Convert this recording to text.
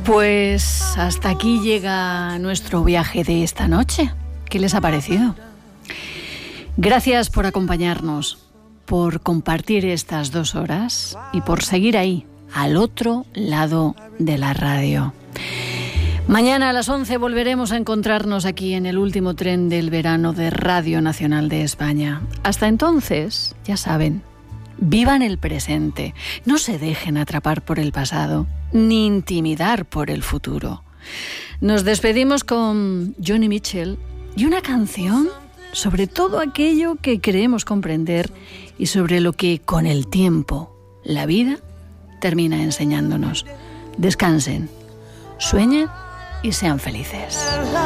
Pues hasta aquí llega nuestro viaje de esta noche. ¿Qué les ha parecido? Gracias por acompañarnos, por compartir estas 2 horas y por seguir ahí, al otro lado de la radio. Mañana a las 11 volveremos a encontrarnos aquí en el último tren del verano de Radio Nacional de España. Hasta entonces, ya saben, vivan el presente, no se dejen atrapar por el pasado, ni intimidar por el futuro. Nos despedimos con Joni Mitchell y una canción sobre todo aquello que creemos comprender y sobre lo que con el tiempo la vida termina enseñándonos. Descansen, sueñen y sean felices.